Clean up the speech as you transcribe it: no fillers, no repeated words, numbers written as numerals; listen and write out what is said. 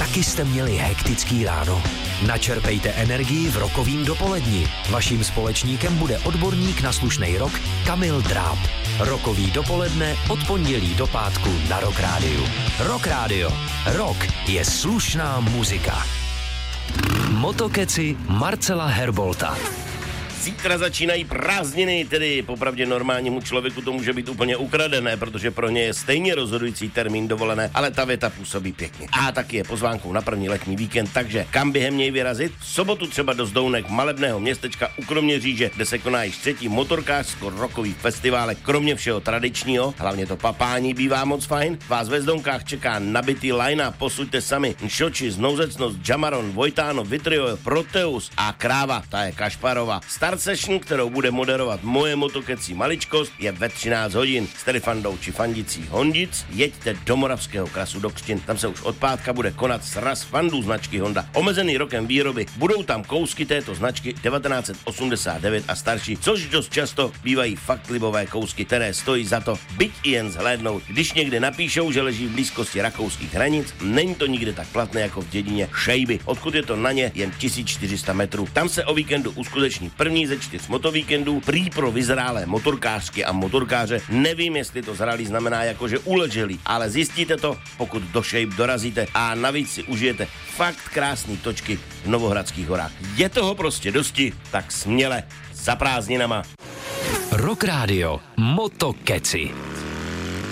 Taky jste měli hektický ráno? Načerpejte energii v Rockovým dopoledni. Vaším společníkem bude odborník na slušnej rock Kamil Dráb. Rockový dopoledne od pondělí do pátku na Rock Rádiu. Rock Rádio. Rock je slušná muzika. Motokeci Marcela Herbolta. Zítra začínají prázdniny, tedy popravdě normálnímu člověku to může být úplně ukradené, protože pro ně je stejně rozhodující termín dovolené, ale ta věta působí pěkně. A taky je pozvánkou na první letní víkend, takže kam během něj vyrazit? V sobotu třeba do Zdounek, malebného městečka u Kroměříže, kde se koná již 3. motorkářsko-rockový festival, kromě všeho tradičního, hlavně to papání bývá moc fajn. Vás ve Zdounkách čeká nabitý line-up, posuďte sami Nšoči, Znouzecnost, Jamaron, Vojtáno, Vitriol, Proteus a Kráva, ta je Kašparova. Start session, kterou bude moderovat moje motokecí maličkost, je ve 13 hodin. S tedy fandou či fandicí Hondic jeďte do Moravského Krasu do Křtin. Tam se už od pátka bude konat sraz fandů značky Honda. Omezený rokem výroby. Budou tam kousky této značky 1989 a starší, což dost často bývají fakt libové kousky, které stojí za to byť i jen zhlédnout. Když někde napíšou, že leží v blízkosti rakouských hranic, není to nikde tak platné jako v dědině Šejby, odkud je to na ně jen 1400 metrů. Tam se o víkendu uskuteční první ze 4 motovíkendů, prý pro vyzrálé motorkářky a motorkáře. Nevím, jestli to zralý znamená jako, že uleželí, ale zjistíte to, pokud do Shape dorazíte a navíc si užijete fakt krásný točky v Novohradských horách. Je toho prostě dosti, tak směle za prázdninama. Rock Radio Motokeci.